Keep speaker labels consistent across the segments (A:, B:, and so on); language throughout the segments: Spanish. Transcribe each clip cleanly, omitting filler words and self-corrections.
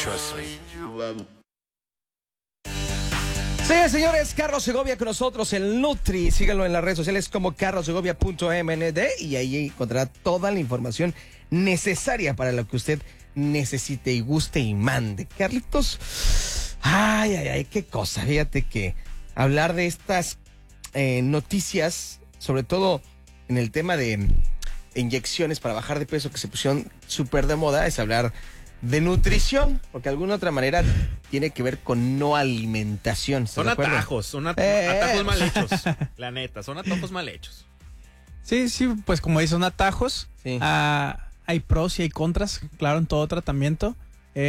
A: Trust me.
B: Sí, señores, Carlos Segovia con nosotros, el Nutri. Síganlo en las redes sociales como carlossegovia.mnd y ahí encontrará toda la información necesaria para lo que usted necesite y guste y mande. Carlitos, ay, qué cosa. Fíjate que hablar de estas noticias, sobre todo en el tema de inyecciones para bajar de peso que se pusieron súper de moda, es hablar de nutrición, porque de alguna otra manera tiene que ver con no alimentación.
C: Son atajos, atajos mal hechos. La neta, son atajos mal hechos.
D: Sí, pues como dicen, son atajos.
B: Sí.
D: Hay pros y hay contras, claro, en todo tratamiento.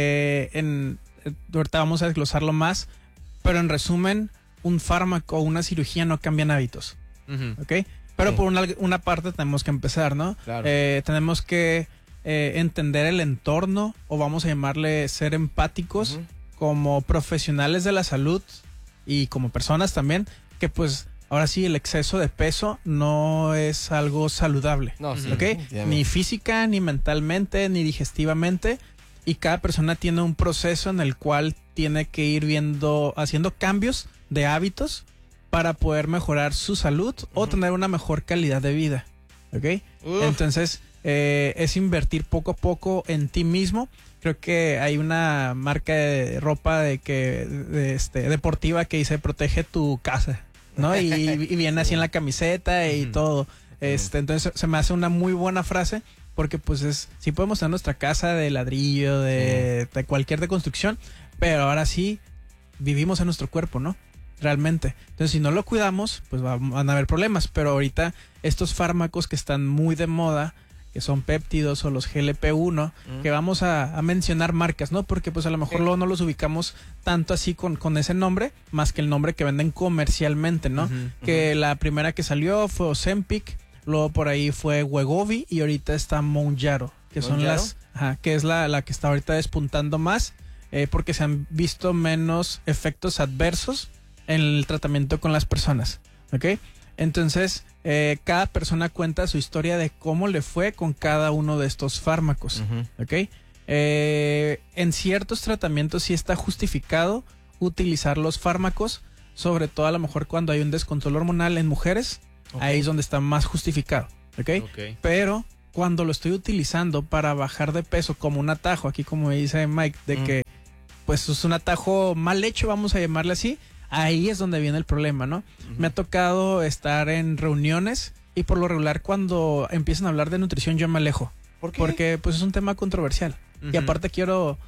D: Ahorita vamos a desglosarlo más, pero en resumen, un fármaco o una cirugía no cambian hábitos.
C: Uh-huh.
D: ¿Ok? Pero por una parte tenemos que empezar, ¿no?
B: Claro.
D: Tenemos que entender el entorno, o vamos a llamarle ser empáticos, como profesionales de la salud y como personas también, que pues ahora sí el exceso de peso no es algo saludable,
B: No, sí,
D: ¿ok? Ni física, ni mentalmente, ni digestivamente, y cada persona tiene un proceso en el cual tiene que ir haciendo cambios de hábitos para poder mejorar su salud o tener una mejor calidad de vida, ¿ok? Entonces es invertir poco a poco en ti mismo. Creo que hay una marca de ropa deportiva que dice protege tu casa, ¿no? Y viene así en la camiseta y todo. Entonces se me hace una muy buena frase, porque pues sí podemos tener nuestra casa de ladrillo, de cualquier construcción, pero ahora sí vivimos en nuestro cuerpo, ¿no? Realmente. Entonces, si no lo cuidamos, pues van a haber problemas. Pero ahorita estos fármacos que están muy de moda, que son péptidos o los GLP-1, que vamos a mencionar marcas, ¿no? Porque pues a lo mejor luego no los ubicamos tanto así con ese nombre, más que el nombre que venden comercialmente, ¿no? Que la primera que salió fue Ozempic, luego por ahí fue Wegovy y ahorita está Mounjaro, que son que es la que está ahorita despuntando más, porque se han visto menos efectos adversos en el tratamiento con las personas, ¿ok? Entonces, cada persona cuenta su historia de cómo le fue con cada uno de estos fármacos, ¿ok? En ciertos tratamientos sí está justificado utilizar los fármacos, sobre todo a lo mejor cuando hay un descontrol hormonal en mujeres, ahí es donde está más justificado, ¿ok? Pero cuando lo estoy utilizando para bajar de peso como un atajo, aquí como dice Mike, de que pues es un atajo mal hecho, vamos a llamarle así, ahí es donde viene el problema, ¿no? Me ha tocado estar en reuniones y por lo regular cuando empiezan a hablar de nutrición yo me alejo.
B: ¿Por qué?
D: Porque pues es un tema controversial. Y aparte quiero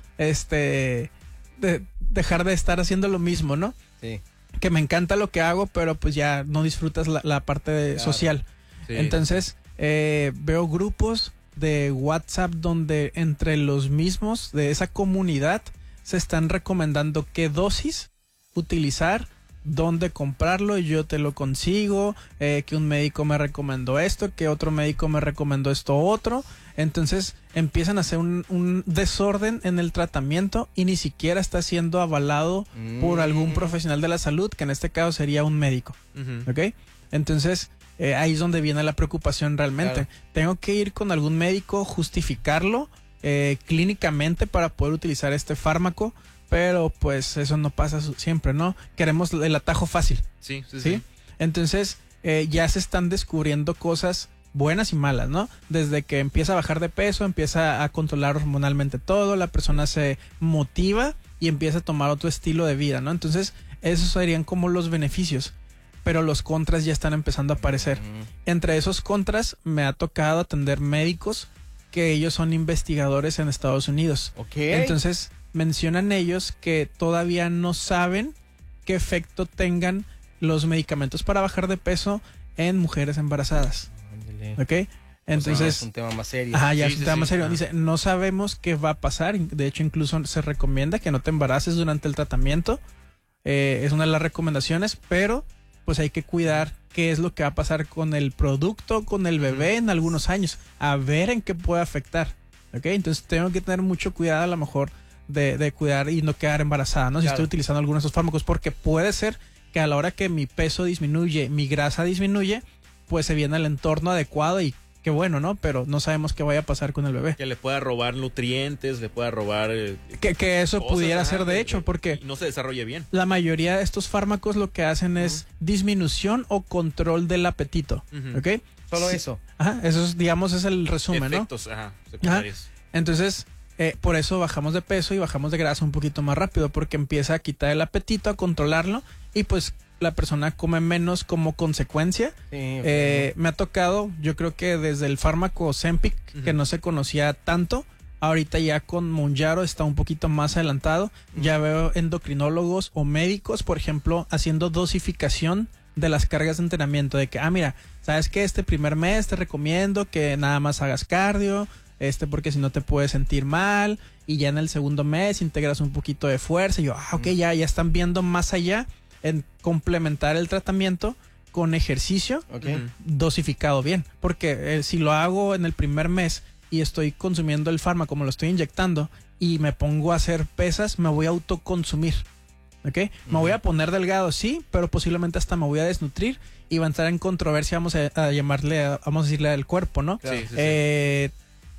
D: dejar de estar haciendo lo mismo, ¿no?
B: Sí.
D: Que me encanta lo que hago, pero pues ya no disfrutas la parte social.
C: Sí.
D: Entonces veo grupos de WhatsApp donde entre los mismos de esa comunidad se están recomendando qué dosis utilizar, dónde comprarlo, yo te lo consigo, que un médico me recomendó esto, que otro médico me recomendó esto otro. Entonces empiezan a hacer un desorden en el tratamiento y ni siquiera está siendo avalado por algún profesional de la salud, que en este caso sería un médico, ¿ok? Entonces ahí es donde viene la preocupación realmente. Claro. Tengo que ir con algún médico, justificarlo clínicamente para poder utilizar este fármaco. Pero pues eso no pasa siempre, ¿no? Queremos el atajo fácil. Sí. Entonces ya se están descubriendo cosas buenas y malas, ¿no? Desde que empieza a bajar de peso, empieza a controlar hormonalmente todo, la persona se motiva y empieza a tomar otro estilo de vida, ¿no? Entonces esos serían como los beneficios. Pero los contras ya están empezando a aparecer. Entre esos contras me ha tocado atender médicos que ellos son investigadores en Estados Unidos. Entonces mencionan ellos que todavía no saben qué efecto tengan los medicamentos para bajar de peso en mujeres embarazadas. ¿Ok? Entonces,
B: es un tema más serio.
D: Ya es un tema más serio. Dice, no sabemos qué va a pasar. De hecho, incluso se recomienda que no te embaraces durante el tratamiento. Es una de las recomendaciones, pero pues hay que cuidar qué es lo que va a pasar con el producto, con el bebé en algunos años. A ver en qué puede afectar. ¿Ok? Entonces tengo que tener mucho cuidado a lo mejor de cuidar y no quedar embarazada, ¿no? Si estoy utilizando algunos de esos fármacos, porque puede ser que a la hora que mi peso disminuye, mi grasa disminuye, pues se viene el entorno adecuado y qué bueno, ¿no? Pero no sabemos qué vaya a pasar con el bebé.
C: Que le pueda robar nutrientes, le pueda robar...
D: Que eso
C: cosas,
D: pudiera ser de hecho, porque...
C: Y no se desarrolle bien.
D: La mayoría de estos fármacos lo que hacen es disminución o control del apetito, ¿ok?
B: Solo eso.
D: Ajá, eso es, digamos, es el resumen,
C: efectos,
D: ¿no?
C: secundarios.
D: Entonces, por eso bajamos de peso y bajamos de grasa un poquito más rápido, porque empieza a quitar el apetito, a controlarlo, y pues la persona come menos como consecuencia.
B: Sí,
D: Me ha tocado, yo creo que desde el fármaco Ozempic, que no se conocía tanto, ahorita ya con Mounjaro está un poquito más adelantado. Ya veo endocrinólogos o médicos, por ejemplo, haciendo dosificación de las cargas de entrenamiento, de que, mira, ¿sabes qué? Este primer mes te recomiendo que nada más hagas cardio, porque si no te puedes sentir mal, y ya en el segundo mes integras un poquito de fuerza. Y yo, ok, ya están viendo más allá en complementar el tratamiento con ejercicio dosificado bien, porque si lo hago en el primer mes y estoy consumiendo el fármaco, me lo estoy inyectando y me pongo a hacer pesas, me voy a autoconsumir, ¿ok? Me voy a poner delgado, sí, pero posiblemente hasta me voy a desnutrir y va a entrar en controversia, vamos a decirle al cuerpo, ¿no?
C: Sí, sí.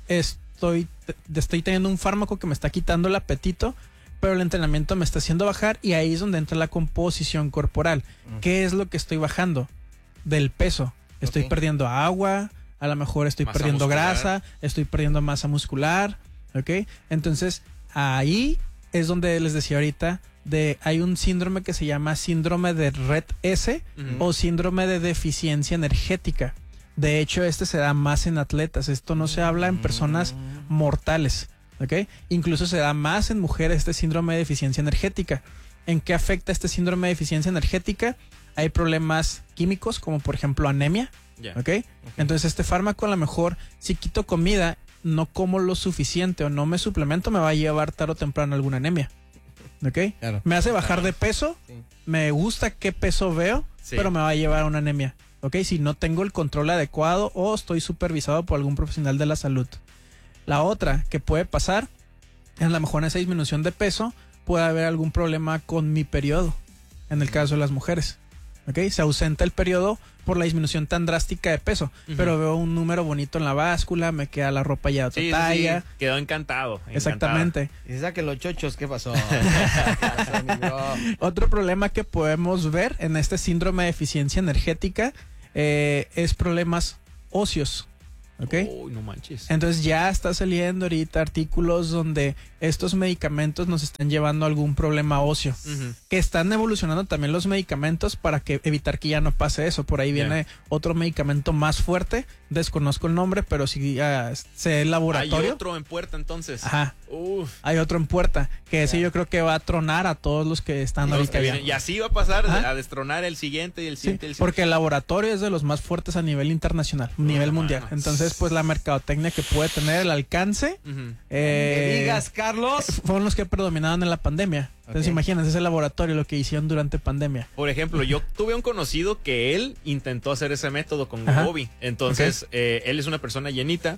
D: Estoy teniendo un fármaco que me está quitando el apetito, pero el entrenamiento me está haciendo bajar, y ahí es donde entra la composición corporal. ¿Qué es lo que estoy bajando? Del peso. Estoy perdiendo agua, a lo mejor estoy
C: masa
D: perdiendo
C: muscular.
D: grasa, estoy perdiendo masa muscular, ¿ok? Entonces, ahí es donde les decía ahorita, hay un síndrome que se llama síndrome de Red S o síndrome de deficiencia energética. De hecho, se da más en atletas. Esto no se habla en personas mortales, ¿ok? Incluso se da más en mujeres este síndrome de deficiencia energética. ¿En qué afecta este síndrome de deficiencia energética? Hay problemas químicos, como por ejemplo anemia, ¿ok? Entonces este fármaco, a lo mejor, si quito comida, no como lo suficiente o no me suplemento, me va a llevar tarde o temprano alguna anemia, ¿ok?
B: Claro.
D: Me hace bajar de peso, me gusta qué peso veo, pero me va a llevar a una anemia, ¿ok? Si no tengo el control adecuado o estoy supervisado por algún profesional de la salud. La otra que puede pasar, a lo mejor en esa disminución de peso, puede haber algún problema con mi periodo, en el caso de las mujeres, ¿ok? Se ausenta el periodo por la disminución tan drástica de peso, pero veo un número bonito en la báscula, me queda la ropa ya de otra talla.
C: Sí. Quedó encantado.
D: Exactamente.
B: Y saquen los chochos, ¿qué pasó?
D: Otro problema que podemos ver en este síndrome de deficiencia energética es problemas óseos, ¿ok?
C: Uy, no manches.
D: Entonces ya está saliendo ahorita artículos donde estos medicamentos nos están llevando a algún problema óseo. Que están evolucionando también los medicamentos para evitar que ya no pase eso. Por ahí viene otro medicamento más fuerte. Desconozco el nombre, pero sí sé el laboratorio.
C: Hay otro en puerta entonces.
D: Ajá. Hay otro en puerta. Que ese yo creo que va a tronar a todos los que están ahorita ya.
C: Y así va a pasar a destronar el siguiente y el siguiente.
D: Sí, porque el laboratorio es de los más fuertes a nivel internacional, nivel mundial. Entonces, pues la mercadotecnia que puede tener, el alcance.
B: ¿Me digas, Carlos?
D: Fueron los que predominaron en la pandemia. Entonces, imagínense ese laboratorio, lo que hicieron durante pandemia.
C: Por ejemplo, yo tuve un conocido que él intentó hacer ese método con Gobi. Entonces, él es una persona llenita,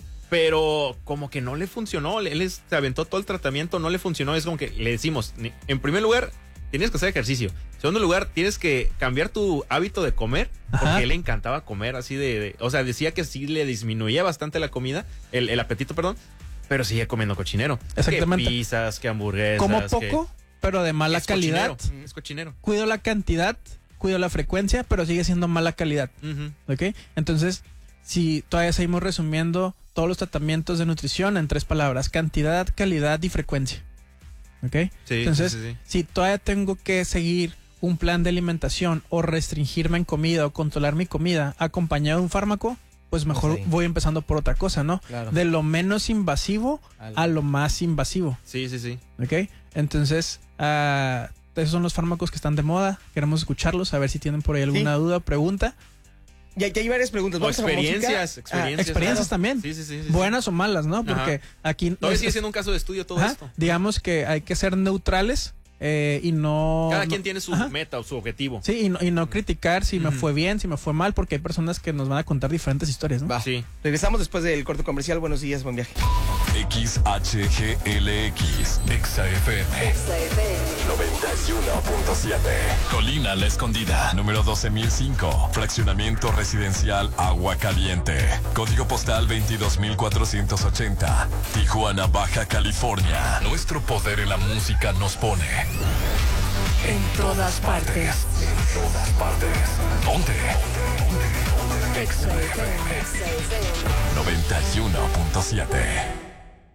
C: pero como que no le funcionó. Él se aventó todo el tratamiento, no le funcionó. Es como que le decimos, en primer lugar, tienes que hacer ejercicio. En segundo lugar, tienes que cambiar tu hábito de comer, porque a él le encantaba comer así o sea, decía que sí le disminuía bastante la comida, el apetito, perdón, pero sigue comiendo cochinero.
D: Exactamente.
C: Que pizzas, que hamburguesas.
D: Como poco, pero de mala calidad.
C: Es cochinero.
D: Cuido la cantidad, cuido la frecuencia, pero sigue siendo mala calidad. ¿Ok? Entonces, si todavía seguimos resumiendo todos los tratamientos de nutrición en 3 palabras: cantidad, calidad y frecuencia. ¿Ok?
C: Sí,
D: entonces, si todavía tengo que seguir un plan de alimentación o restringirme en comida o controlar mi comida acompañado de un fármaco, pues mejor voy empezando por otra cosa, ¿no?
B: Claro.
D: De lo menos invasivo a lo más invasivo.
C: Sí.
D: ¿Ok? Entonces, esos son los fármacos que están de moda. Queremos escucharlos, a ver si tienen por ahí alguna duda o pregunta.
B: Ya hay varias preguntas.
C: O experiencias.
D: Experiencias también.
C: Sí.
D: Buenas o malas, ¿no? Porque aquí...
C: Todavía sigue siendo un caso de estudio todo esto.
D: Digamos que hay que ser neutrales y no...
C: Cada quien tiene su meta o su objetivo.
D: Sí, y no criticar si me fue bien, si me fue mal, porque hay personas que nos van a contar diferentes historias, ¿no?
B: Va. Sí. Regresamos después del corte comercial. Buenos días, buen viaje.
A: XHGLX, XFM 97.7. 91.7. Colina La Escondida, número 12.005. Fraccionamiento residencial Agua Caliente. Código postal 22.480. Tijuana, Baja California. Nuestro poder en la música nos pone en todas partes. En todas partes. ¿Dónde? Exa FM 91.7.